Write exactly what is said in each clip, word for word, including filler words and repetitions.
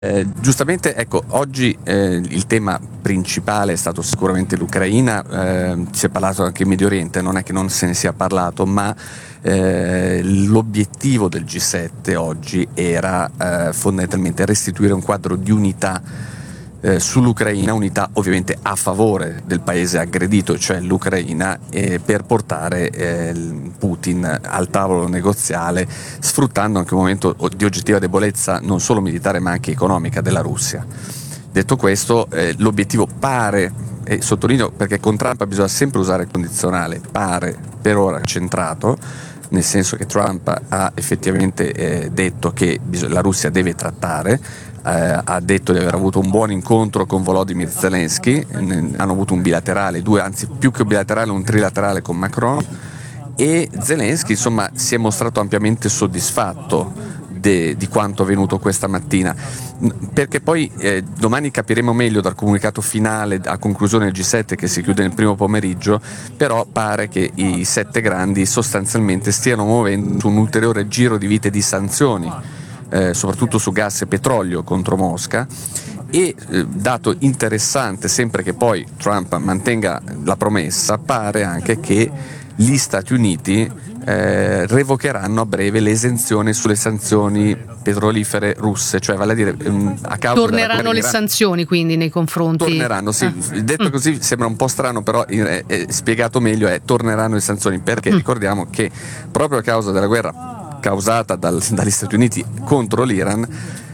Eh, giustamente, ecco, oggi eh, il tema principale è stato sicuramente l'Ucraina, eh, si è parlato anche in Medio Oriente, non è che non se ne sia parlato, ma eh, l'obiettivo del G sette oggi era eh, fondamentalmente restituire un quadro di unità eh, sull'Ucraina, unità ovviamente a favore del paese aggredito, cioè l'Ucraina, eh, per portare eh, Putin al tavolo negoziale, sfruttando anche un momento di oggettiva debolezza non solo militare ma anche economica della Russia. Detto questo, eh, l'obiettivo pare, e sottolineo perché con Trump bisogna sempre usare il condizionale, pare per ora centrato, nel senso che Trump ha effettivamente eh, detto che la Russia deve trattare, eh, ha detto di aver avuto un buon incontro con Volodymyr Zelensky, hanno avuto un bilaterale, due, anzi più che un bilaterale, un trilaterale con Macron, e Zelensky insomma si è mostrato ampiamente soddisfatto de, di quanto avvenuto questa mattina, perché poi eh, domani capiremo meglio dal comunicato finale a conclusione del G sette che si chiude nel primo pomeriggio, però pare che i sette grandi sostanzialmente stiano muovendo su un ulteriore giro di vite di sanzioni, eh, soprattutto su gas e petrolio contro Mosca. E eh, dato interessante, sempre che poi Trump mantenga la promessa, pare anche che gli Stati Uniti eh, revocheranno a breve l'esenzione sulle sanzioni petrolifere russe, cioè vale a dire um, a causa torneranno le sanzioni quindi nei confronti torneranno sì, ah. detto mm. così sembra un po' strano, però è, è spiegato meglio, è torneranno le sanzioni perché mm. ricordiamo che proprio a causa della guerra causata dal, dagli Stati Uniti contro l'Iran,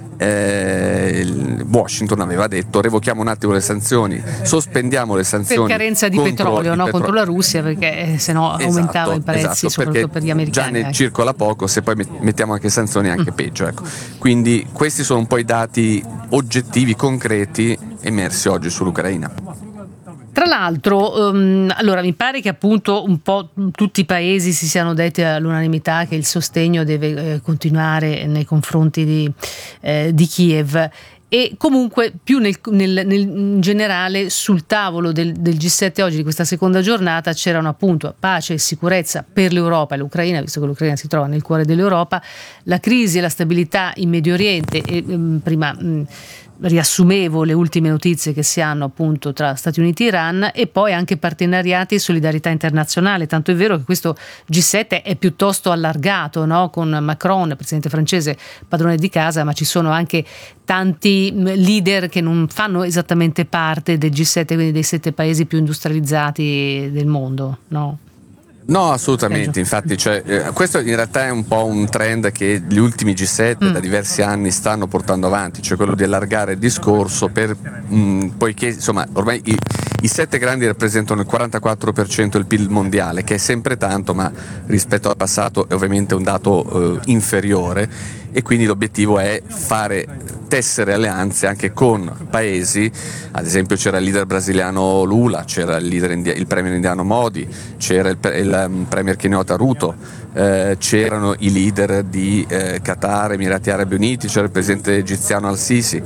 Eh, Washington aveva detto revochiamo un attimo le sanzioni, sospendiamo le sanzioni per carenza di petrolio, no? Petro- contro la Russia, perché eh, se no esatto, aumentava i prezzi, esatto, soprattutto per gli americani. Già ne circola poco, se poi mettiamo anche sanzioni anche mm. peggio, ecco. Quindi questi sono un po' i dati oggettivi, concreti emersi oggi sull'Ucraina. Tra l'altro, um, allora mi pare che appunto un po' tutti i paesi si siano detti all'unanimità che il sostegno deve eh, continuare nei confronti di, eh, di Kiev. E comunque più nel, nel, nel, in generale sul tavolo del, del G sette oggi, di questa seconda giornata, c'erano appunto pace e sicurezza per l'Europa e l'Ucraina, visto che l'Ucraina si trova nel cuore dell'Europa, la crisi e la stabilità in Medio Oriente e um, prima um, riassumevo le ultime notizie che si hanno appunto tra Stati Uniti e Iran, e poi anche partenariati e solidarietà internazionale, tanto è vero che questo G sette è piuttosto allargato, no? Con Macron, presidente francese, padrone di casa, ma ci sono anche tanti leader che non fanno esattamente parte del G sette, quindi dei sette paesi più industrializzati del mondo, no? No, assolutamente, infatti cioè, eh, questo in realtà è un po' un trend che gli ultimi G sette mm. da diversi anni stanno portando avanti, cioè quello di allargare il discorso per, mh, poiché insomma ormai i, i sette grandi rappresentano il quarantaquattro per cento del P I L mondiale, che è sempre tanto, ma rispetto al passato è ovviamente un dato eh, inferiore, e quindi l'obiettivo è fare tessere alleanze anche con paesi, ad esempio c'era il leader brasiliano Lula, c'era il, leader indi- il premier indiano Modi, c'era il, il um, premier keniota Ruto, eh, c'erano i leader di eh, Qatar, Emirati Arabi Uniti, c'era il presidente egiziano Al-Sisi,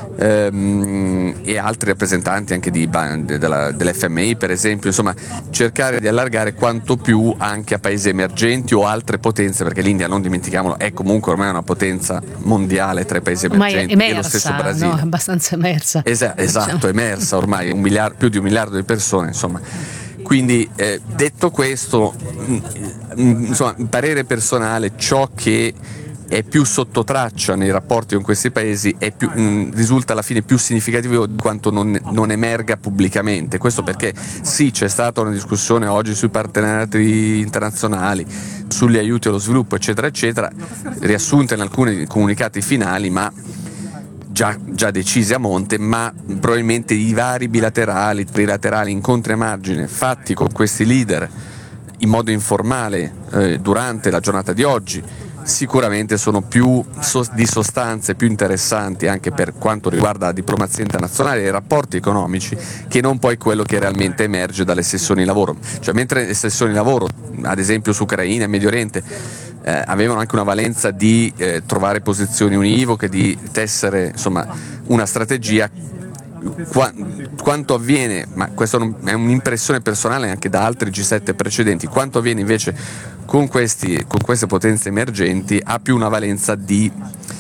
ehm, e altri rappresentanti anche di, della, dell'F M I per esempio, insomma cercare di allargare quanto più anche a paesi emergenti o altre potenze, perché l'India, non dimentichiamolo, è comunque ormai una potenza mondiale tra i paesi emergenti, emersa, e lo stesso Brasile, no? Abbastanza emersa. Es- esatto, emersa ormai, un miliardo, più di un miliardo di persone, insomma. Quindi eh, detto questo, mh, mh, insomma, parere personale, ciò che è più sotto traccia nei rapporti con questi paesi è più, mh, risulta alla fine più significativo di quanto non, non emerga pubblicamente. Questo perché sì, c'è stata una discussione oggi sui partenariati internazionali, sugli aiuti allo sviluppo, eccetera eccetera, riassunta in alcuni comunicati finali, ma già, già decisi a monte, ma probabilmente i vari bilaterali, trilaterali, incontri a margine fatti con questi leader in modo informale eh, durante la giornata di oggi sicuramente sono più so- di sostanze, più interessanti anche per quanto riguarda la diplomazia internazionale e i rapporti economici, che non poi quello che realmente emerge dalle sessioni di lavoro. Cioè, mentre le sessioni di lavoro, ad esempio su Ucraina e Medio Oriente, eh, avevano anche una valenza di eh, trovare posizioni univoche, di tessere insomma una strategia, Qua, quanto avviene, ma questa è un'impressione personale anche da altri G sette precedenti, quanto avviene invece con, questi, con queste potenze emergenti ha più una valenza di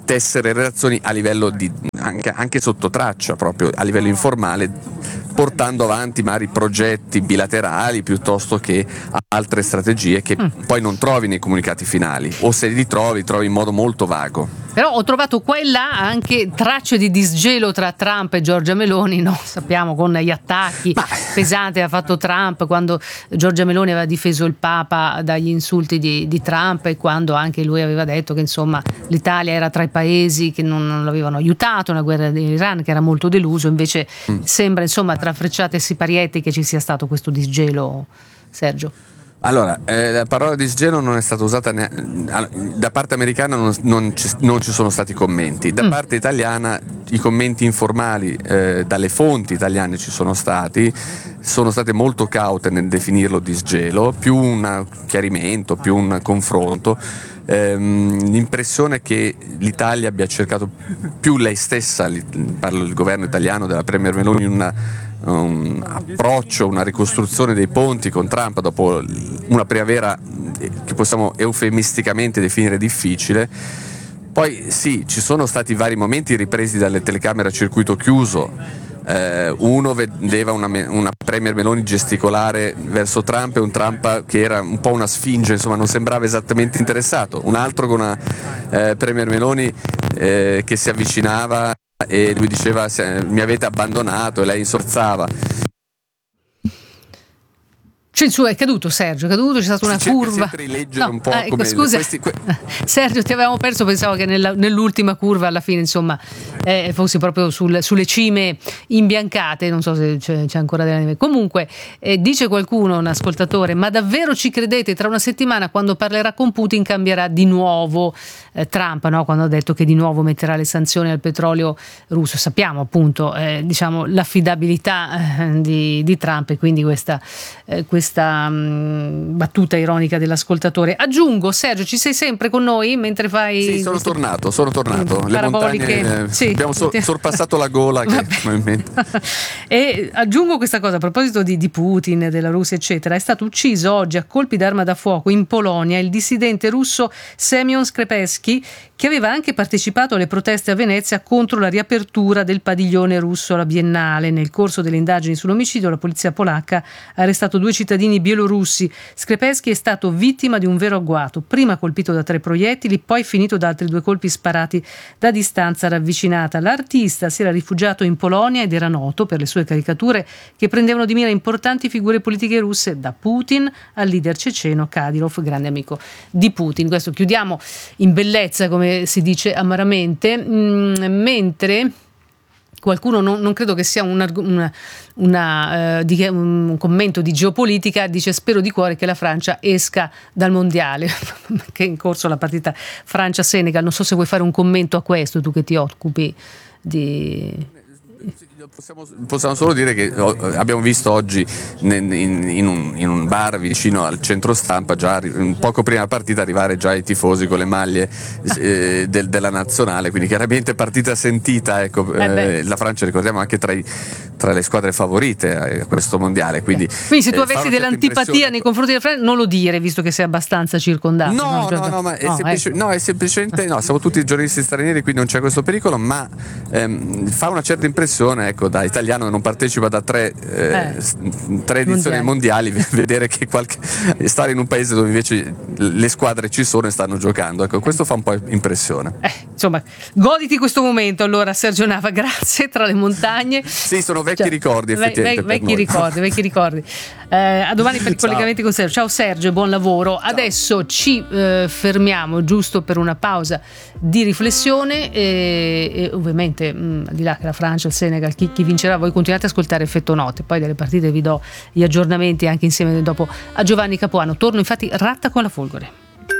tessere relazioni a livello di anche, anche sotto traccia, proprio a livello informale, portando avanti magari progetti bilaterali piuttosto che altre strategie che mm. poi non trovi nei comunicati finali, o se li trovi trovi in modo molto vago. Però ho trovato qua e là anche tracce di disgelo tra Trump e Giorgia Meloni, no? Sappiamo, con gli attacchi Ma... pesanti che ha fatto Trump quando Giorgia Meloni aveva difeso il Papa dagli insulti di, di Trump, e quando anche lui aveva detto che insomma l'Italia era tra i paesi che non, non l'avevano aiutato nella guerra dell'Iran, che era molto deluso. Invece mm. sembra insomma tra frecciate e siparietti che ci sia stato questo disgelo, Sergio. Allora, eh, la parola disgelo non è stata usata ne- da parte americana, non, non, ci, non ci sono stati commenti. Da mm. parte italiana i commenti informali eh, dalle fonti italiane ci sono stati, sono state molto caute nel definirlo disgelo, più un chiarimento, più un confronto. Ehm, l'impressione è che l'Italia abbia cercato più lei stessa, parlo del governo italiano, della Premier Meloni, una un approccio, una ricostruzione dei ponti con Trump dopo una primavera che possiamo eufemisticamente definire difficile. Poi sì, ci sono stati vari momenti ripresi dalle telecamere a circuito chiuso. Eh, uno vedeva una, una Premier Meloni gesticolare verso Trump e un Trump che era un po' una sfinge, insomma non sembrava esattamente interessato. Un altro con una eh, Premier Meloni eh, che si avvicinava e lui diceva mi avete abbandonato, e lei insorzava. Censura, è caduto Sergio, è caduto, c'è stata una si curva. Sempre rileggere no, un po' eh, come scusa, questi, que... Sergio, ti avevamo perso, pensavo che nella, nell'ultima curva alla fine insomma eh, fossi proprio sul, sulle cime imbiancate, non so se c'è, c'è ancora della neve. Comunque eh, dice qualcuno, un ascoltatore, ma davvero ci credete tra una settimana quando parlerà con Putin cambierà di nuovo eh, Trump, no? Quando ha detto che di nuovo metterà le sanzioni al petrolio russo. Sappiamo appunto eh, diciamo l'affidabilità eh, di, di Trump, e quindi questa eh, questa mh, battuta ironica dell'ascoltatore. Aggiungo, Sergio, ci sei sempre con noi mentre fai... Sì, sono queste... tornato, sono tornato. Le montagne, eh, sì. abbiamo so- sorpassato la gola che E aggiungo questa cosa a proposito di, di Putin, della Russia eccetera. È stato ucciso oggi a colpi d'arma da fuoco in Polonia il dissidente russo Semyon Skrzepski, che aveva anche partecipato alle proteste a Venezia contro la riapertura del padiglione russo alla Biennale. Nel corso delle indagini sull'omicidio la polizia polacca ha arrestato due cittadini bielorussi. Skrzepski è stato vittima di un vero agguato, prima colpito da tre proiettili, poi finito da altri due colpi sparati da distanza ravvicinata. L'artista si era rifugiato in Polonia ed era noto per le sue caricature che prendevano di mira importanti figure politiche russe, da Putin al leader ceceno Kadyrov, grande amico di Putin. Questo chiudiamo in bellezza, come si dice amaramente, mm, mentre qualcuno, non, non credo che sia una, una, una, uh, di, un commento di geopolitica, dice spero di cuore che la Francia esca dal mondiale che è in corso la partita Francia-Senegal. Non so se vuoi fare un commento a questo, tu che ti occupi di... Possiamo, possiamo solo dire che abbiamo visto oggi in, in, un, in un bar vicino al centro stampa, già poco prima della partita, arrivare già i tifosi con le maglie eh, del, della nazionale, quindi chiaramente partita sentita, ecco, eh, la Francia, ricordiamo, anche tra, i, tra le squadre favorite a questo mondiale, quindi, eh. quindi se tu eh, avessi dell'antipatia nei confronti della Francia non lo dire, visto che sei abbastanza circondato. No, no, no, no, ma è, no, semplice, ecco. no, è semplicemente no, siamo tutti giornalisti stranieri, quindi non c'è questo pericolo, ma ehm, fa una certa impressione, ecco, da italiano che non partecipa da tre, eh, eh, tre edizioni mondiali, vedere che qualche, stare in un paese dove invece le squadre ci sono e stanno giocando, ecco, questo fa un po' impressione. Eh, insomma, goditi questo momento allora, Sergio Nava, grazie. Tra le montagne, sì, sono vecchi cioè, ricordi, effettivamente, ve- vecchi ricordi, vecchi ricordi. Eh, a domani per i collegamenti con Sergio. Ciao Sergio, buon lavoro. Ciao. Adesso ci eh, fermiamo giusto per una pausa di riflessione e, e ovviamente mh, al di là che la Francia, il Senegal, chi, chi vincerà, voi continuate a ascoltare Effetto Note, poi delle partite vi do gli aggiornamenti anche insieme dopo a Giovanni Capuano. Torno infatti Ratta con la Folgore.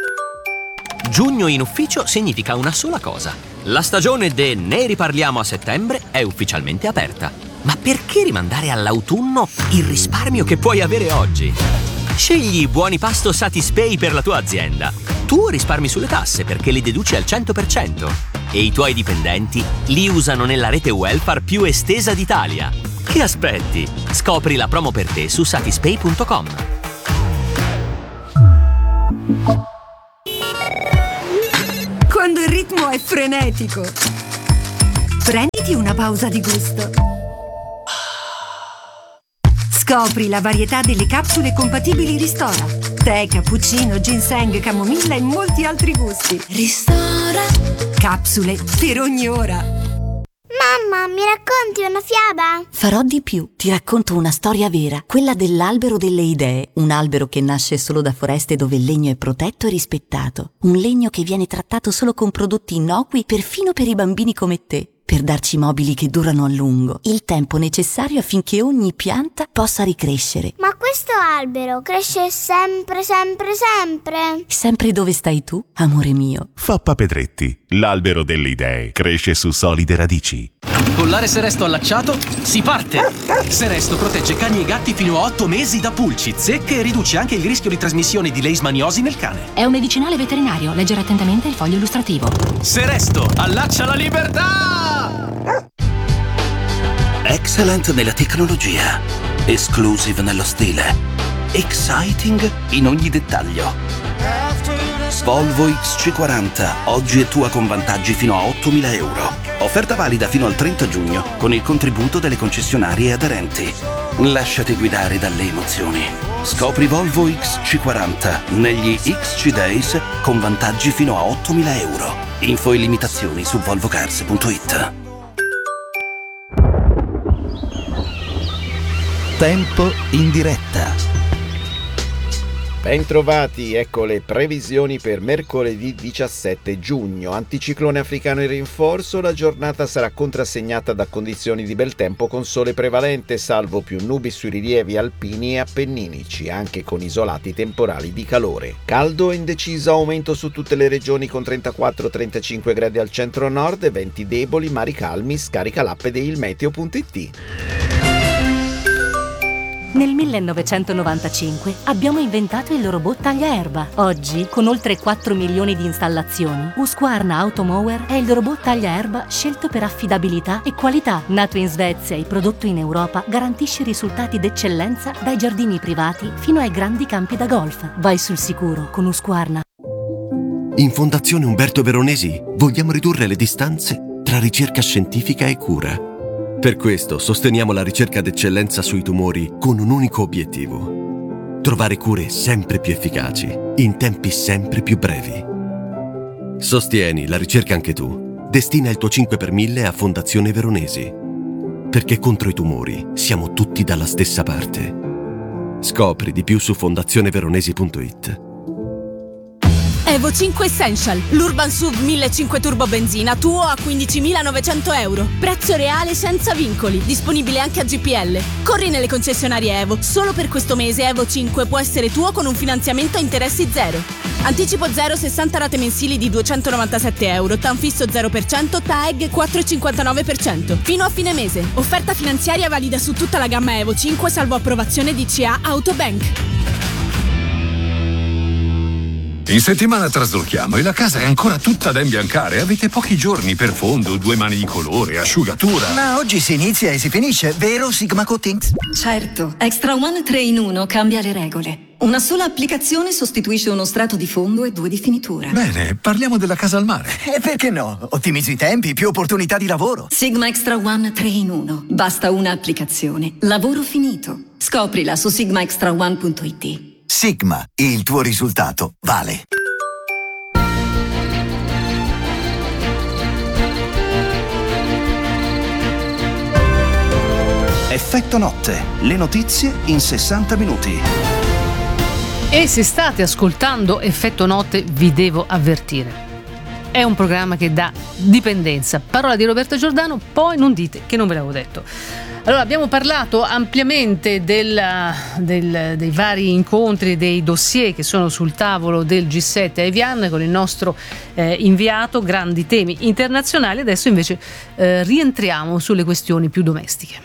Giugno in ufficio significa una sola cosa: la stagione de Ne riparliamo a settembre è ufficialmente aperta. Ma perché rimandare all'autunno il risparmio che puoi avere oggi? Scegli i buoni pasto Satispay per la tua azienda. Tu risparmi sulle tasse perché li deduci al cento per cento e i tuoi dipendenti li usano nella rete welfare più estesa d'Italia. Che aspetti? Scopri la promo per te su satispay punto com. Quando il ritmo profumo è frenetico. Prenditi una pausa di gusto. Scopri la varietà delle capsule compatibili Ristora. Tè, cappuccino, ginseng, camomilla e molti altri gusti. Ristora. Capsule per ogni ora. Mamma, mi racconti una fiaba? Farò di più. Ti racconto una storia vera, quella dell'albero delle idee. Un albero che nasce solo da foreste dove il legno è protetto e rispettato. Un legno che viene trattato solo con prodotti innocui, perfino per i bambini come te. Per darci mobili che durano a lungo, il tempo necessario affinché ogni pianta possa ricrescere. Ma questo albero cresce sempre, sempre, sempre? Sempre dove stai tu, amore mio. Fappa Pedretti, l'albero delle idee, cresce su solide radici. Collare Seresto allacciato, si parte! Seresto protegge cani e gatti fino a otto mesi da pulci, zecche e riduce anche il rischio di trasmissione di leishmaniosi nel cane. È un medicinale veterinario, leggere attentamente il foglio illustrativo. Seresto, allaccia la libertà! Excellent nella tecnologia, exclusive nello stile, exciting in ogni dettaglio. Volvo X C quaranta, oggi è tua con vantaggi fino a ottomila euro. Offerta valida fino al trenta giugno con il contributo delle concessionarie aderenti. Lasciati guidare dalle emozioni. Scopri Volvo X C quaranta negli X C Days con vantaggi fino a ottomila euro. Info e limitazioni su volvocars punto it. Tempo in diretta. Bentrovati, ecco le previsioni per mercoledì diciassette giugno. Anticiclone africano in rinforzo, la giornata sarà contrassegnata da condizioni di bel tempo con sole prevalente, salvo più nubi sui rilievi alpini e appenninici, anche con isolati temporali di calore. Caldo e indeciso aumento su tutte le regioni con trentaquattro trentacinque gradi al centro-nord e venti deboli, mari calmi, scarica l'app di ilmeteo punto it. Nel millenovecentonovantacinque abbiamo inventato il robot tagliaerba. Oggi, con oltre quattro milioni di installazioni, Husqvarna Automower è il robot tagliaerba scelto per affidabilità e qualità. Nato in Svezia e prodotto in Europa, garantisce risultati d'eccellenza dai giardini privati fino ai grandi campi da golf. Vai sul sicuro con Husqvarna. In Fondazione Umberto Veronesi vogliamo ridurre le distanze tra ricerca scientifica e cura. Per questo sosteniamo la ricerca d'eccellenza sui tumori con un unico obiettivo: trovare cure sempre più efficaci, in tempi sempre più brevi. Sostieni la ricerca anche tu. Destina il tuo cinque per mille a Fondazione Veronesi. Perché contro i tumori siamo tutti dalla stessa parte. Scopri di più su fondazione veronesi punto it. Evo cinque Essential, l'Urban S U V millecinquecento turbo benzina, tuo a quindicimilanovecento euro. Prezzo reale senza vincoli, disponibile anche a G P L. Corri nelle concessionarie Evo. Solo per questo mese Evo cinque può essere tuo con un finanziamento a interessi zero. Anticipo zero, sessanta rate mensili di duecentonovantasette euro, T A N fisso zero per cento, T A E G quattro virgola cinquantanove per cento. Fino a fine mese. Offerta finanziaria valida su tutta la gamma Evo cinque, salvo approvazione di C A Autobank. In settimana traslochiamo e la casa è ancora tutta da imbiancare. Avete pochi giorni per fondo, due mani di colore, asciugatura. Ma oggi si inizia e si finisce, vero Sigma Coatings? Certo, Extra One tre in uno cambia le regole. Una sola applicazione sostituisce uno strato di fondo e due di finitura. Bene, parliamo della casa al mare. E perché no? Ottimizzi i tempi, più opportunità di lavoro. Sigma Extra One tre in uno. Basta una applicazione. Lavoro finito. Scoprila su sigma extra one punto it. Sigma, il tuo risultato vale. Effetto notte, le notizie in sessanta minuti. E se state ascoltando Effetto Notte vi devo avvertire. È un programma che dà dipendenza. Parola di Roberto Giordano, poi non dite che non ve l'avevo detto. Allora, abbiamo parlato ampiamente del, del, dei vari incontri, dei dossier che sono sul tavolo del G sette a Evian con il nostro eh, inviato, grandi temi internazionali. Adesso invece eh, rientriamo sulle questioni più domestiche.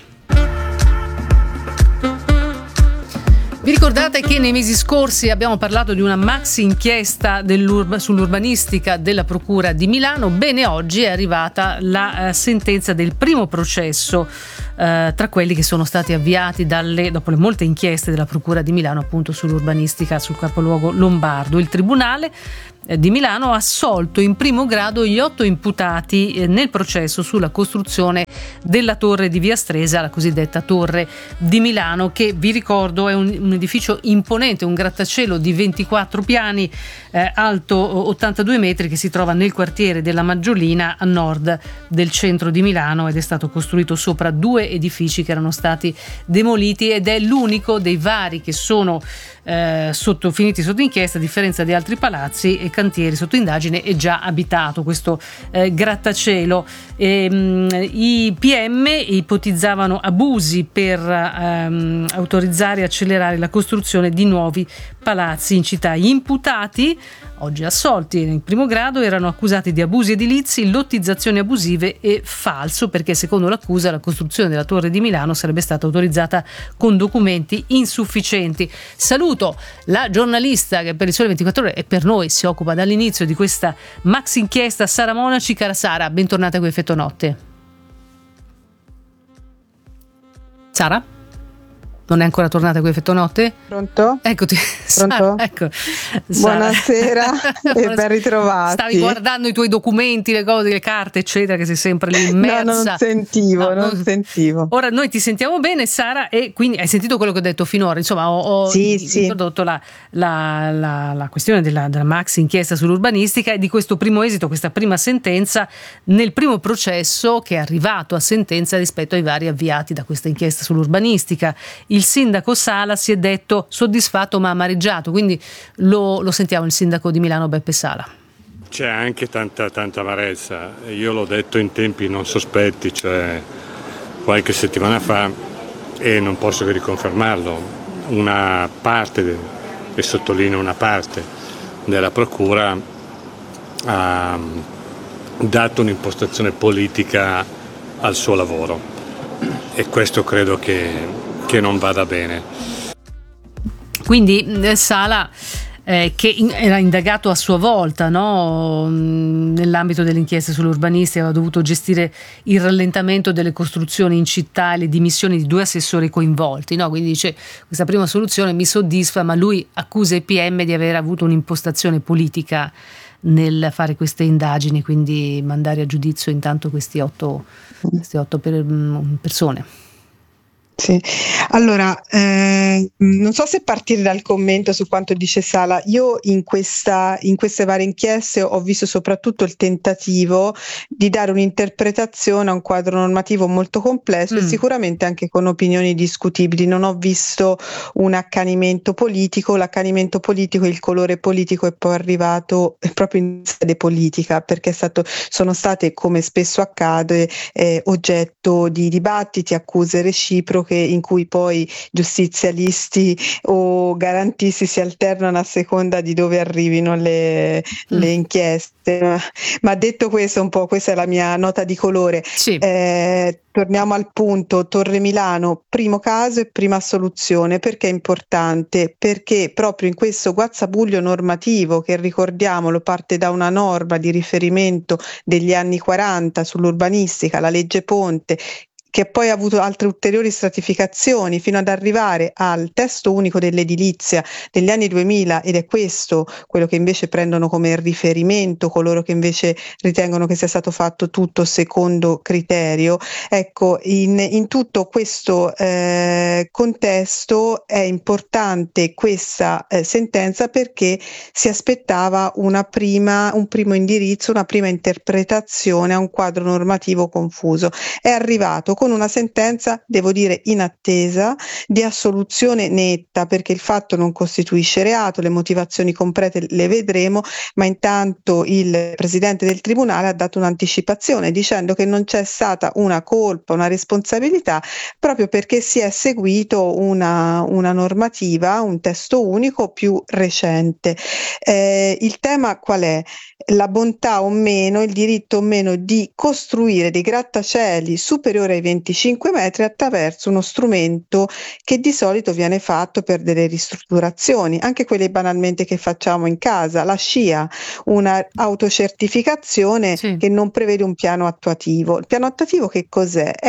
Vi ricordate che nei mesi scorsi abbiamo parlato di una maxi inchiesta sull'urbanistica della Procura di Milano? Bene, oggi è arrivata la uh, sentenza del primo processo eh, tra quelli che sono stati avviati dalle, dopo le molte inchieste della Procura di Milano appunto sull'urbanistica sul capoluogo lombardo. Il Tribunale di Milano ha assolto in primo grado gli otto imputati eh, nel processo sulla costruzione della torre di Via Stresa, la cosiddetta Torre di Milano, che vi ricordo è un, un edificio imponente, un grattacielo di ventiquattro piani, eh, alto ottantadue metri, che si trova nel quartiere della Maggiolina a nord del centro di Milano, ed è stato costruito sopra due edifici che erano stati demoliti, ed è l'unico dei vari che sono eh, sotto, finiti sotto inchiesta, a differenza di altri palazzi e cantieri sotto indagine, è già abitato questo eh, grattacielo. E, mh, i P M ipotizzavano abusi per ehm, autorizzare e accelerare la costruzione di nuovi palazzi in città. Gli imputati, oggi assolti in primo grado, erano accusati di abusi edilizi, lottizzazioni abusive e falso, perché secondo l'accusa la costruzione della Torre di Milano sarebbe stata autorizzata con documenti insufficienti. Saluto la giornalista che per il Sole ventiquattro Ore e per noi si occupa dall'inizio di questa max inchiesta, Sara Monaci. Cara Sara, bentornata qui a Effetto Notte. Sara? Non è ancora tornata qui a Effetto Notte? Pronto? Eccoti. Pronto? Sara, ecco. Buonasera e ben ritrovati. Stavi guardando i tuoi documenti, le cose, le carte, eccetera, che sei sempre lì immersa. No, non sentivo, no, non, non sentivo. Ora noi ti sentiamo bene, Sara, e quindi hai sentito quello che ho detto finora. Insomma, ho, ho sì, sì. introdotto la, la, la, la questione della, della max inchiesta sull'urbanistica e di questo primo esito, questa prima sentenza nel primo processo che è arrivato a sentenza rispetto ai vari avviati da questa inchiesta sull'urbanistica. Il sindaco Sala si è detto soddisfatto ma amareggiato, quindi lo, lo sentiamo il sindaco di Milano Beppe Sala. C'è anche tanta, tanta amarezza, io l'ho detto in tempi non sospetti, cioè qualche settimana fa, e non posso che riconfermarlo, una parte, e sottolineo una parte, della procura ha dato un'impostazione politica al suo lavoro e questo credo che che non vada bene. Quindi eh, Sala eh, che in, era indagato a sua volta, no? Nell'ambito delle inchieste sull'urbanistica, aveva dovuto gestire il rallentamento delle costruzioni in città e le dimissioni di due assessori coinvolti, no? Quindi dice questa prima soluzione mi soddisfa, ma lui accusa i P M di aver avuto un'impostazione politica nel fare queste indagini, quindi mandare a giudizio intanto questi otto, queste otto per, persone. Sì, allora eh, non so se partire dal commento su quanto dice Sala. Io in, questa, in queste varie inchieste ho visto soprattutto il tentativo di dare un'interpretazione a un quadro normativo molto complesso mm. e sicuramente anche con opinioni discutibili. Non ho visto un accanimento politico, l'accanimento politico, il colore politico è poi arrivato proprio in sede politica, perché è stato, sono state, come spesso accade, eh, oggetto di dibattiti, accuse reciproche, in cui poi giustizialisti o garantisti si alternano a seconda di dove arrivino le, mm. le inchieste. Ma, ma detto questo, un po' questa è la mia nota di colore. Sì. Eh, torniamo al punto. Torre Milano, primo caso e prima soluzione. Perché è importante? Perché proprio in questo guazzabuglio normativo, che ricordiamolo parte da una norma di riferimento degli anni quaranta sull'urbanistica, la legge Ponte, che poi ha avuto altre ulteriori stratificazioni fino ad arrivare al testo unico dell'edilizia degli anni duemila, ed è questo quello che invece prendono come riferimento coloro che invece ritengono che sia stato fatto tutto secondo criterio. Ecco, in, in tutto questo eh, contesto è importante questa eh, sentenza, perché si aspettava una prima, un primo indirizzo, una prima interpretazione a un quadro normativo confuso. È arrivato con una sentenza, devo dire, inattesa, di assoluzione netta, perché il fatto non costituisce reato, le motivazioni complete le vedremo, ma intanto il presidente del tribunale ha dato un'anticipazione dicendo che non c'è stata una colpa, una responsabilità, proprio perché si è seguito una, una normativa, un testo unico più recente. Eh, il tema qual è? La bontà o meno, il diritto o meno di costruire dei grattacieli superiori ai venticinque metri attraverso uno strumento che di solito viene fatto per delle ristrutturazioni, anche quelle banalmente che facciamo in casa, la SCIA, una autocertificazione sì. che non prevede un piano attuativo. Il piano attuativo che cos'è? È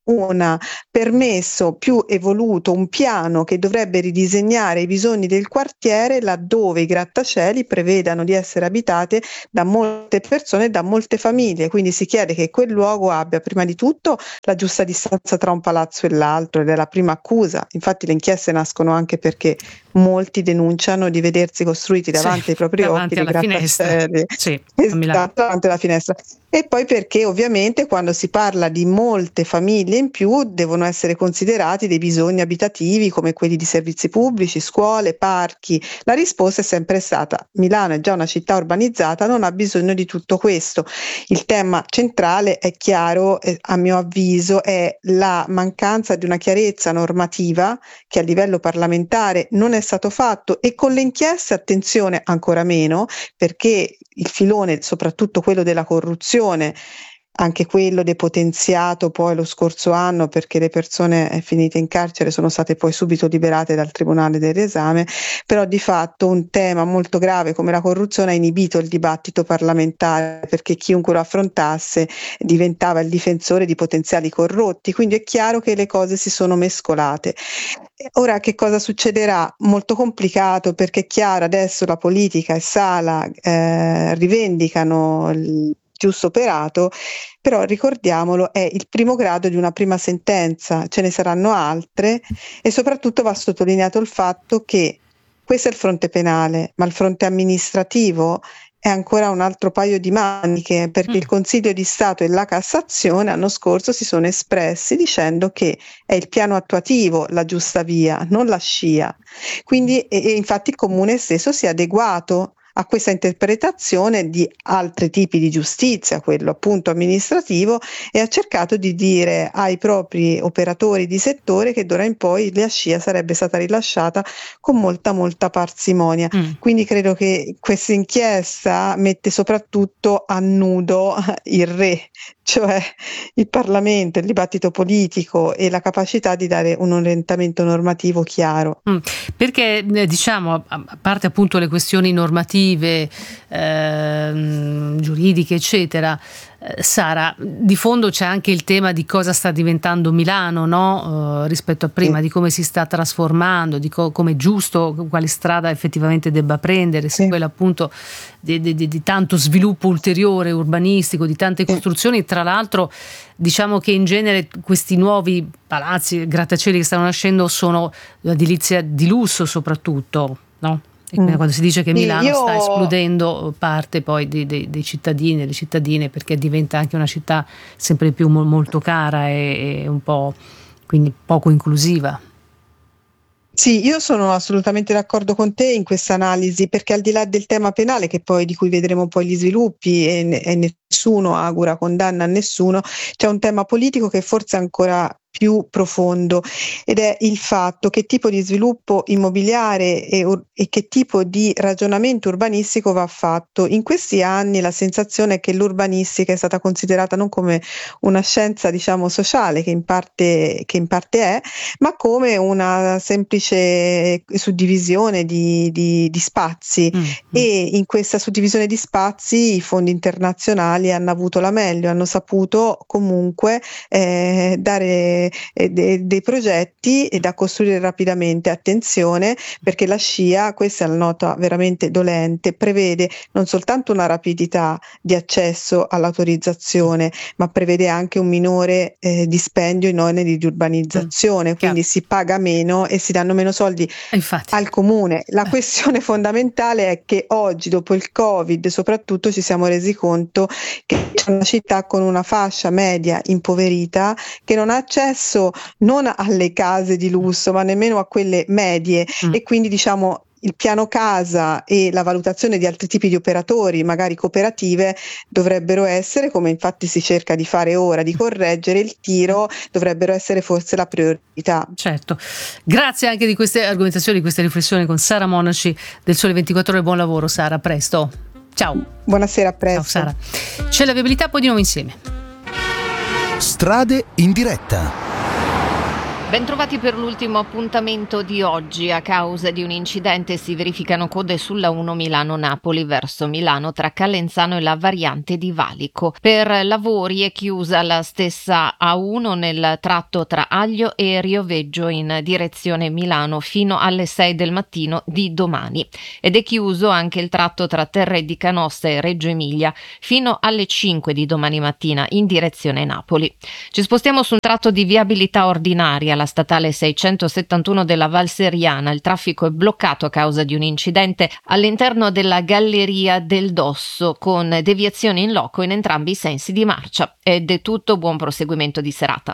un permesso più evoluto, un piano che dovrebbe ridisegnare i bisogni del quartiere laddove i grattacieli prevedano di essere abitate da molte persone e da molte famiglie, quindi si chiede che quel luogo abbia prima di tutto la giusta distanza tra un palazzo e l'altro, ed è la prima accusa. Infatti le inchieste nascono anche perché molti denunciano di vedersi costruiti davanti sì, ai propri davanti occhi dei grattacieli, sì, esatto, davanti alla finestra. E poi perché ovviamente quando si parla di molte famiglie in più devono essere considerati dei bisogni abitativi come quelli di servizi pubblici, scuole, parchi. La risposta è sempre stata: Milano è già una città urbanizzata, non ha bisogno di tutto questo. Il tema centrale è chiaro, eh, a mio avviso, è la mancanza di una chiarezza normativa che a livello parlamentare non è stato fatto, e con le inchieste, attenzione, ancora meno, perché il filone, soprattutto quello della corruzione, anche quello depotenziato poi lo scorso anno perché le persone finite in carcere sono state poi subito liberate dal tribunale del riesame, però di fatto un tema molto grave come la corruzione ha inibito il dibattito parlamentare, perché chiunque lo affrontasse diventava il difensore di potenziali corrotti, quindi è chiaro che le cose si sono mescolate. Ora che cosa succederà? Molto complicato, perché è chiaro, adesso la politica e Sala eh, rivendicano il giusto operato, però ricordiamolo, è il primo grado di una prima sentenza, ce ne saranno altre, e soprattutto va sottolineato il fatto che questo è il fronte penale, ma il fronte amministrativo è ancora un altro paio di maniche, perché mm. il Consiglio di Stato e la Cassazione l'anno scorso si sono espressi dicendo che è il piano attuativo la giusta via, non la scia. Quindi, e, e infatti il Comune stesso si è adeguato a questa interpretazione di altri tipi di giustizia, quello appunto amministrativo, e ha cercato di dire ai propri operatori di settore che d'ora in poi la scia sarebbe stata rilasciata con molta molta parsimonia. Mm. Quindi credo che questa inchiesta mette soprattutto a nudo il re, cioè il Parlamento, il dibattito politico e la capacità di dare un orientamento normativo chiaro. Mm. Perché diciamo, a parte appunto le questioni normative, Eh, giuridiche eccetera, eh, Sara, di fondo c'è anche il tema di cosa sta diventando Milano, no? Eh, rispetto a prima, sì. di come si sta trasformando, di co- come è giusto, quale strada effettivamente debba prendere, se sì. quella appunto di, di, di tanto sviluppo ulteriore urbanistico, di tante sì. costruzioni. Tra l'altro diciamo che in genere questi nuovi palazzi, grattacieli che stanno nascendo sono edilizia di lusso soprattutto, no? E quindi quando si dice che Milano Io... sta escludendo parte poi dei, dei, dei cittadini e delle cittadine, perché diventa anche una città sempre più mo- molto cara e, e un po' quindi poco inclusiva. Sì, io sono assolutamente d'accordo con te in questa analisi, perché al di là del tema penale, che poi di cui vedremo poi gli sviluppi e, e nessuno augura condanna a nessuno, c'è un tema politico che forse è ancora più profondo, ed è il fatto che tipo di sviluppo immobiliare e, e che tipo di ragionamento urbanistico va fatto. In questi anni la sensazione è che l'urbanistica è stata considerata non come una scienza, diciamo, sociale, che in parte, che in parte è, ma come una semplice suddivisione di, di, di spazi. Mm-hmm. E in questa suddivisione di spazi i fondi internazionali hanno avuto la meglio, hanno saputo comunque eh, dare Dei, dei progetti da costruire rapidamente. Attenzione, perché la scia, questa è la nota veramente dolente, prevede non soltanto una rapidità di accesso all'autorizzazione, ma prevede anche un minore eh, dispendio in oneri di urbanizzazione, mm, quindi si paga meno e si danno meno soldi Infatti. al comune. La eh. questione fondamentale è che oggi, dopo il Covid soprattutto, ci siamo resi conto che c'è una città con una fascia media impoverita che non ha accesso non alle case di lusso, ma nemmeno a quelle medie, mm. e quindi diciamo il piano casa e la valutazione di altri tipi di operatori, magari cooperative, dovrebbero essere, come infatti si cerca di fare ora, di correggere il tiro, dovrebbero essere forse la priorità. Certo. Grazie anche di queste argomentazioni, di queste riflessioni con Sara Monaci del Sole ventiquattro Ore. Buon lavoro Sara, a presto. Ciao. Buonasera, a presto. Ciao Sara. C'è la viabilità, poi di nuovo insieme. Strade in diretta. Bentrovati per l'ultimo appuntamento di oggi. A causa di un incidente si verificano code sulla uno Milano-Napoli verso Milano tra Calenzano e la variante di Valico. Per lavori è chiusa la stessa A uno nel tratto tra Aglio e Rioveggio in direzione Milano fino alle sei del mattino di domani. Ed è chiuso anche il tratto tra Terre di Canossa e Reggio Emilia fino alle cinque di domani mattina in direzione Napoli. Ci spostiamo su un tratto di viabilità ordinaria, la statale seicentosettantuno della Val Seriana. Il traffico è bloccato a causa di un incidente all'interno della galleria del Dosso con deviazioni in loco in entrambi i sensi di marcia. Ed è tutto, buon proseguimento di serata.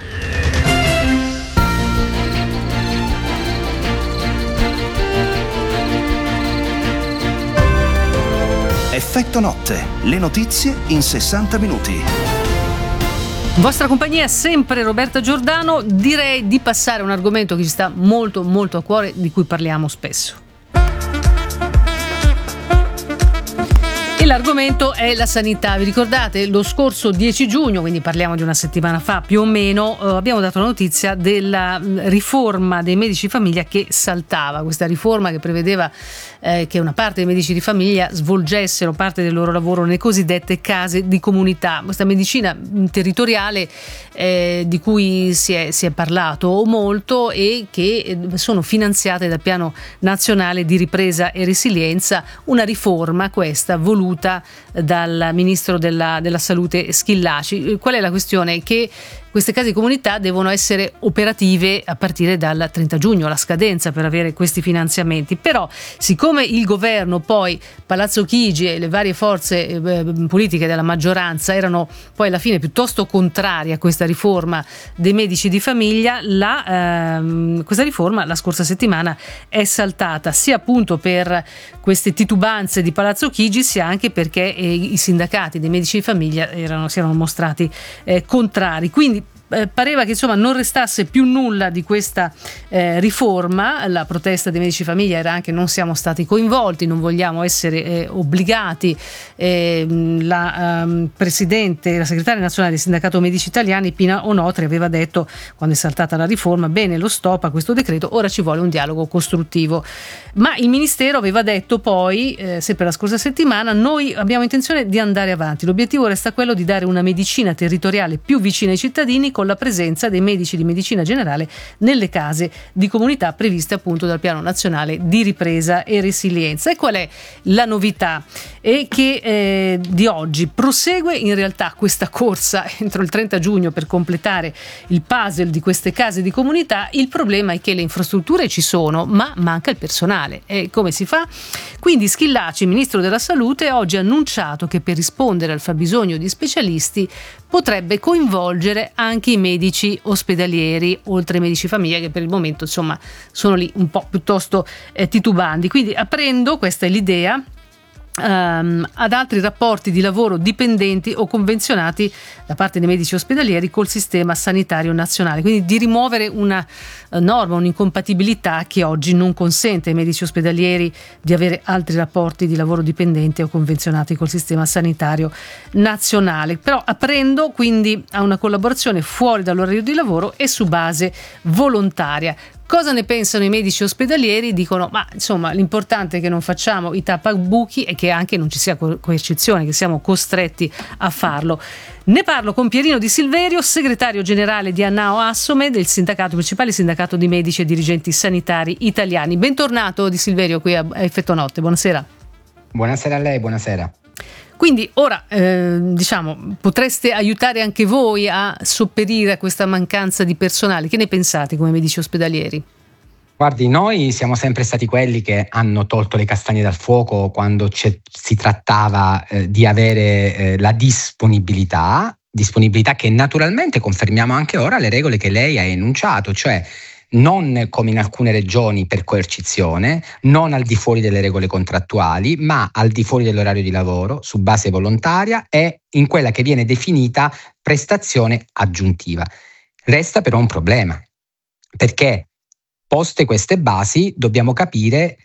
Effetto notte, le notizie in sessanta minuti. In vostra compagnia sempre Roberta Giordano. Direi di passare a un argomento che ci sta molto molto a cuore, di cui parliamo spesso. E l'argomento è la sanità. Vi ricordate, lo scorso dieci giugno, quindi parliamo di una settimana fa più o meno, eh, abbiamo dato la notizia della riforma dei medici di famiglia che saltava. Questa riforma che prevedeva eh, che una parte dei medici di famiglia svolgessero parte del loro lavoro nelle cosiddette case di comunità. Questa medicina territoriale eh, di cui si è, si è parlato molto e che sono finanziate dal Piano Nazionale di Ripresa e Resilienza. Una riforma questa voluta dal ministro della, della Salute Schillaci. Qual è la questione? Che queste case di comunità devono essere operative a partire dal trenta giugno, la scadenza per avere questi finanziamenti. Però, siccome il governo, poi Palazzo Chigi e le varie forze eh, politiche della maggioranza erano poi alla fine piuttosto contrari a questa riforma dei medici di famiglia, la, ehm, questa riforma la scorsa settimana è saltata, sia appunto per queste titubanze di Palazzo Chigi, sia anche perché eh, i sindacati dei medici di famiglia erano, si erano mostrati eh, contrari. Quindi Eh, pareva che insomma non restasse più nulla di questa eh, riforma. La protesta dei medici di famiglia era anche: non siamo stati coinvolti, non vogliamo essere eh, obbligati. Eh, la um, presidente, la segretaria nazionale del Sindacato Medici Italiani, Pina Onotri, aveva detto, quando è saltata la riforma: bene lo stop a questo decreto, ora ci vuole un dialogo costruttivo. Ma il ministero aveva detto poi, eh, sempre la scorsa settimana: noi abbiamo intenzione di andare avanti, l'obiettivo resta quello di dare una medicina territoriale più vicina ai cittadini, con la presenza dei medici di medicina generale nelle case di comunità previste appunto dal Piano Nazionale di Ripresa e Resilienza. E qual è la novità? È che eh, di oggi prosegue in realtà questa corsa entro il trenta giugno per completare il puzzle di queste case di comunità. Il problema è che le infrastrutture ci sono, ma manca il personale. E come si fa? Quindi Schillaci, ministro della Salute, oggi ha annunciato che per rispondere al fabbisogno di specialisti potrebbe coinvolgere anche i medici ospedalieri, oltre ai medici famiglia, che per il momento insomma sono lì un po' piuttosto eh, titubanti. Quindi, aprendo, questa è l'idea, Um, ad altri rapporti di lavoro dipendenti o convenzionati da parte dei medici ospedalieri col sistema sanitario nazionale, quindi di rimuovere una uh, norma, un'incompatibilità che oggi non consente ai medici ospedalieri di avere altri rapporti di lavoro dipendenti o convenzionati col sistema sanitario nazionale, però aprendo quindi a una collaborazione fuori dall'orario di lavoro e su base volontaria. Cosa ne pensano i medici ospedalieri? Dicono: ma insomma, l'importante è che non facciamo i tappabuchi e che anche non ci sia coercizione, che siamo costretti a farlo. Ne parlo con Pierino Di Silverio, segretario generale di Annao Assome, del sindacato, principale sindacato di medici e dirigenti sanitari italiani. Bentornato Di Silverio qui a Effetto Notte, buonasera. Buonasera a lei, buonasera. Quindi ora eh, diciamo potreste aiutare anche voi a sopperire a questa mancanza di personale. Che ne pensate come medici ospedalieri? Guardi, noi siamo sempre stati quelli che hanno tolto le castagne dal fuoco quando si trattava eh, di avere eh, la disponibilità, disponibilità che naturalmente confermiamo anche ora alle regole che lei ha enunciato, cioè non come in alcune regioni per coercizione, non al di fuori delle regole contrattuali, ma al di fuori dell'orario di lavoro, su base volontaria e in quella che viene definita prestazione aggiuntiva. Resta però un problema, perché poste queste basi dobbiamo capire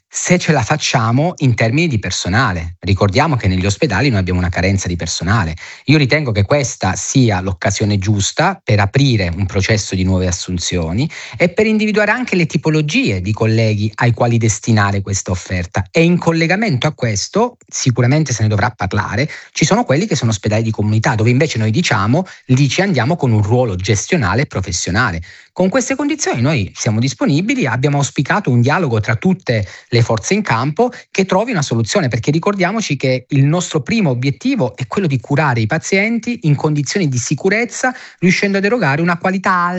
se ce la facciamo in termini di personale. Ricordiamo che negli ospedali noi abbiamo una carenza di personale. Io ritengo che questa sia l'occasione giusta per aprire un processo di nuove assunzioni e per individuare anche le tipologie di colleghi ai quali destinare questa offerta. E in collegamento a questo, sicuramente se ne dovrà parlare, ci sono quelli che sono ospedali di comunità, dove invece noi diciamo lì ci andiamo con un ruolo gestionale e professionale. Con queste condizioni noi siamo disponibili, abbiamo auspicato un dialogo tra tutte le forze in campo che trovi una soluzione, perché ricordiamoci che il nostro primo obiettivo è quello di curare i pazienti in condizioni di sicurezza, riuscendo ad erogare una qualità alta